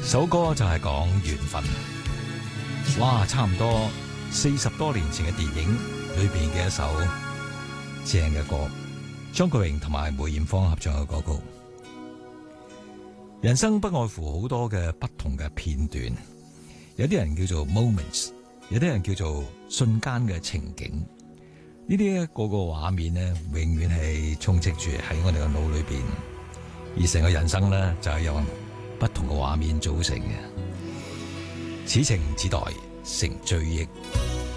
首歌就係講緣分。哇，差唔多40多年前嘅電影裏邊嘅一首正嘅歌，張國榮同埋梅艷芳合唱嘅歌曲。人生不外乎好多嘅不同嘅片段，有啲人叫做 moments， 有啲人叫做瞬間嘅情景。呢啲一個個畫面呢，永遠係充斥住喺我哋嘅腦裏邊，而成個人生呢，就係由不同嘅畫面組成嘅。此情只待成追憶。